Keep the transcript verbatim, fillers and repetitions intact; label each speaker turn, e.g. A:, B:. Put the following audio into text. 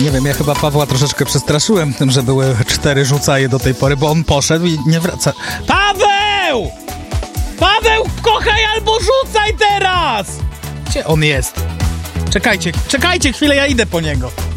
A: Nie wiem, ja chyba Pawła troszeczkę przestraszyłem tym, że były cztery rzucaje do tej pory, bo on poszedł i nie wraca. Paweł! Paweł, kochaj albo rzucaj teraz! Gdzie on jest? Czekajcie, czekajcie chwilę, ja idę po niego.